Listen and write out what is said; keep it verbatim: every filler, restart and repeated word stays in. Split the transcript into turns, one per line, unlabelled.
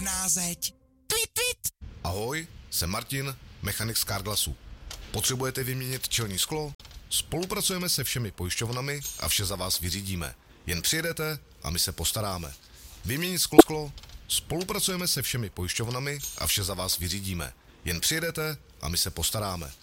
Názeď. Tweet, tweet.
Ahoj, jsem Martin, mechanik z Carglassu. Potřebujete vyměnit čelní sklo? Spolupracujeme se všemi pojišťovnami a vše za vás vyřídíme. Jen přijedete a my se postaráme. Vyměnit sklo? Spolupracujeme se všemi pojišťovnami a vše za vás vyřídíme. Jen přijedete a my se postaráme.